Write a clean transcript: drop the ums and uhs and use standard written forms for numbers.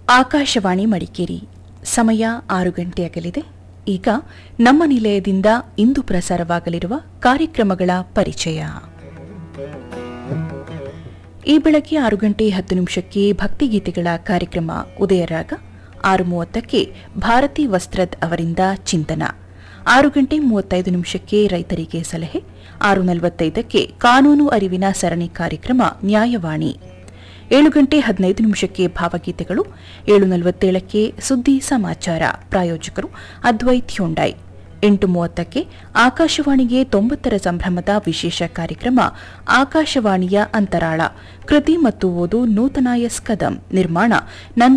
ಆಕಾಶವಾಣಿ ಮಡಿಕೇರಿ ಸಮಯ 6 ಗಂಟೆಯಾಗಲಿದೆ. ಈಗ ನಮ್ಮ ನಿಲಯದಿಂದ ಇಂದು ಪ್ರಸಾರವಾಗಲಿರುವ ಕಾರ್ಯಕ್ರಮಗಳ ಪರಿಚಯ. ಈ ಬೆಳಗ್ಗೆ 6 ಗಂಟೆ 10 ನಿಮಿಷಕ್ಕೆ ಭಕ್ತಿಗೀತೆಗಳ ಕಾರ್ಯಕ್ರಮ ಉದಯರಾಗ, 6:30ಕ್ಕೆ ಭಾರತಿ ವಸ್ತ್ರದ್ ಅವರಿಂದ ಚಿಂತನ, 6 ಗಂಟೆ 35 ನಿಮಿಷಕ್ಕೆ ರೈತರಿಗೆ ಸಲಹೆ, 6:45ಕ್ಕೆ ಕಾನೂನು ಅರಿವಿನ ಸರಣಿ ಕಾರ್ಯಕ್ರಮ ನ್ಯಾಯವಾಣಿ, 7 ಗಂಟೆ 15 ನಿಮಿಷಕ್ಕೆ ಭಾವಗೀತೆಗಳು, 7:47ಕ್ಕೆ ಸುದ್ದಿ ಸಮಾಚಾರ, ಪ್ರಾಯೋಜಕರು ಅದ್ವೈತ್ ಹ್ಯುಂಡೈ, 8:30ಕ್ಕೆ ಆಕಾಶವಾಣಿಗೆ 90ರ ಸಂಭ್ರಮದ ವಿಶೇಷ ಕಾರ್ಯಕ್ರಮ ಆಕಾಶವಾಣಿಯ ಅಂತರಾಳ, ಕೃತಿ ಮತ್ತು ಓದು ನೂತನ ಎಸ್ ಕದಂ, ನಿರ್ಮಾಣ